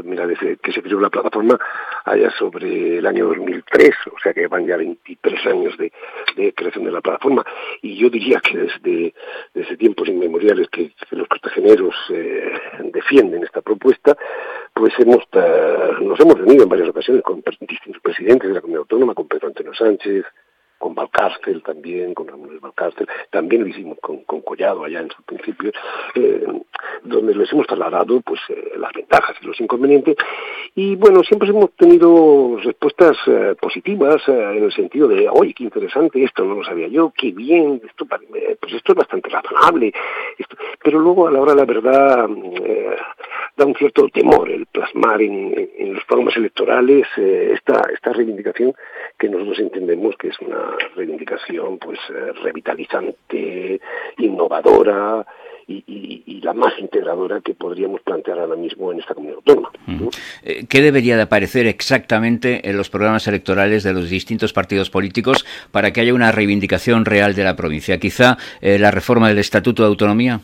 mira, desde que se creó la plataforma allá sobre el año 2003, o sea que van ya 23 años de creación de la plataforma, y yo diría que desde tiempos inmemoriales que los cartageneros defienden esta propuesta, pues nos hemos reunido en varias ocasiones con distintos presidentes de la Comunidad Autónoma, con Pedro Antonio Sánchez, con Valcárcel también, con Ramón Valcárcel, también lo hicimos con Collado allá en su principio, donde les hemos trasladado pues las ventajas y los inconvenientes, y bueno, siempre hemos tenido respuestas positivas en el sentido de, oye, qué interesante, esto no lo sabía yo, qué bien, pues esto es bastante razonable, pero luego a la hora de la verdad da un cierto temor el plasmar en los programas electorales esta reivindicación que nosotros entendemos que es una reivindicación pues revitalizante, innovadora y la más integradora que podríamos plantear ahora mismo en esta comunidad autónoma. ¿Qué debería de aparecer exactamente en los programas electorales de los distintos partidos políticos para que haya una reivindicación real de la provincia? ¿Quizá la reforma del Estatuto de Autonomía?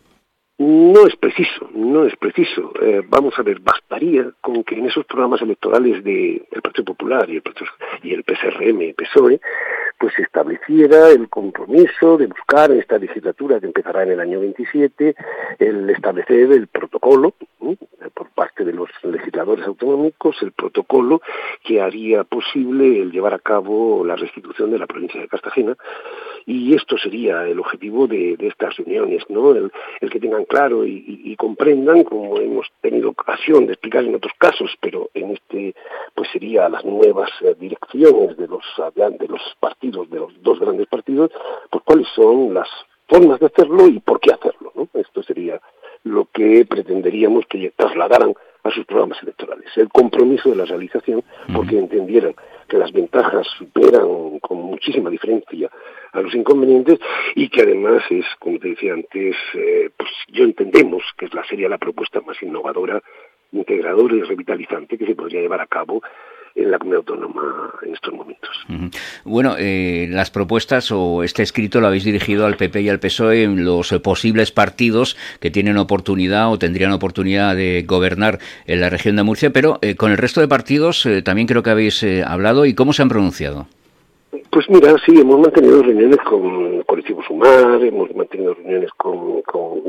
No es preciso. Vamos a ver, bastaría con que en esos programas electorales del Partido Popular y el PSRM, PSOE, pues se estableciera el compromiso de buscar en esta legislatura que empezará en el año 27, el establecer el protocolo por parte de los legisladores autonómicos, el protocolo que haría posible el llevar a cabo la restitución de la provincia de Cartagena, y esto sería el objetivo de estas reuniones, ¿no? El que tengan claro y comprendan, como hemos tenido ocasión de explicar en otros casos, pero en este pues sería las nuevas direcciones de los partidos, de los dos grandes partidos, pues cuáles son las formas de hacerlo y por qué hacerlo, ¿no? Esto sería lo que pretenderíamos que trasladaran a sus programas electorales, el compromiso de la realización, porque entendieran que las ventajas superan con muchísima diferencia a los inconvenientes y que además es, como te decía antes, pues yo entendemos que sería la propuesta más innovadora, integradora y revitalizante que se podría llevar a cabo en la comunidad autónoma en estos momentos. Bueno, las propuestas o este escrito lo habéis dirigido al PP y al PSOE, en los posibles partidos que tienen oportunidad o tendrían oportunidad de gobernar en la región de Murcia, pero con el resto de partidos también creo que habéis hablado. ¿Y cómo se han pronunciado? Pues mira, sí, hemos mantenido reuniones con Colectivo Sumar, hemos mantenido reuniones con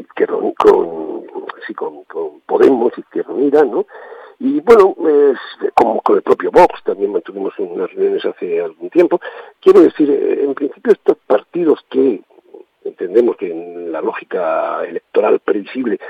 Podemos, Izquierda Unida, ¿no? Y bueno, como con el propio Vox también mantuvimos unas reuniones hace algún tiempo. Quiero decir, en principio estos partidos que entendemos que en la lógica electoral previsible